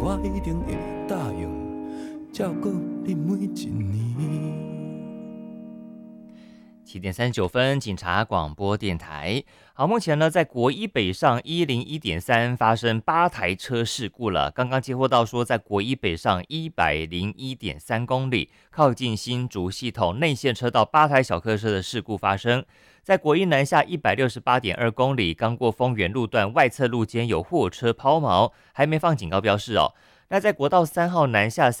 我一定会答应照顾你每一年。 7:39，警察广播电台。好，目前呢，在国一北上101.3发生8台车事故了。刚刚接获到说，在国一北上101.3公里，靠近新竹系统内线车道8台小客车的事故发生。在国一南下168.2公里，刚过丰原路段外侧路肩有货车抛锚，还没放警告标示哦。那在国道3号南下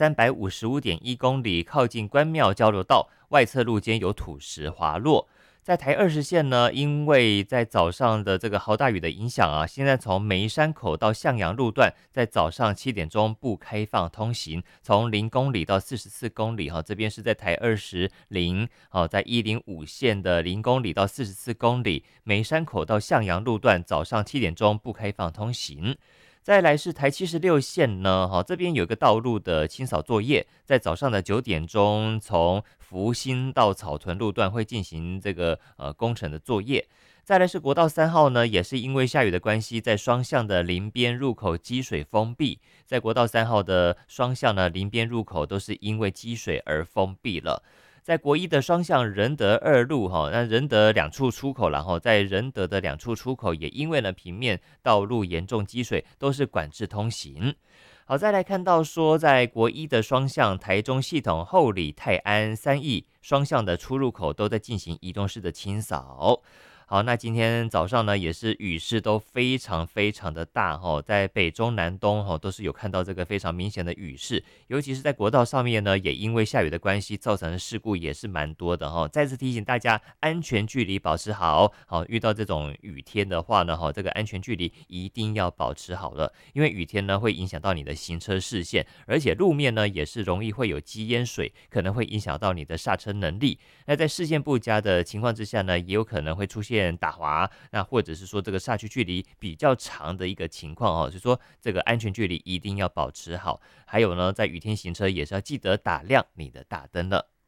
355.1公里，靠近关庙交流道外侧路肩有土石滑落。在台20线呢，因为在早上的这个豪大雨的影响啊，现在从梅山口到向阳路段，在早上7点钟不开放通行，从0公里到44公里哈，这边是在台20零在105线的0公里到44公里，梅山口到向阳路段早上7点钟不开放通行。再来是台76线呢，这边有一个道路的清扫作业，在早上的9点钟，从福兴到草屯路段会进行这个工程的作业。再来是国道3号呢，也是因为下雨的关系，在双向的林边入口积水封闭，在国道3号的双向呢林边入口都是因为积水而封闭了。在国一的双向仁德2路那仁德2处出口，然后在仁德的2处出口也因为呢平面道路严重积水，都是管制通行。好，再来看到说，在国一的双向台中系统后里、泰安、三义双向的出入口都在进行移动式的清扫。好，那今天早上呢，也是雨势都非常非常的大在北中南东都是有看到这个非常明显的雨势，尤其是在国道上面呢，也因为下雨的关系，造成的事故也是蛮多的再次提醒大家，安全距离保持好。好，遇到这种雨天的话呢，这个安全距离一定要保持好了，因为雨天呢会影响到你的行车视线，而且路面呢也是容易会有积淹水，可能会影响到你的刹车能力。那在视线不佳的情况之下呢，也有可能会出现打滑，那或者是说这个刹车距离比较长的一个情况所以说这个安全距离一定要保持好。还有呢，在雨天行车也是要记得打亮你的大灯了。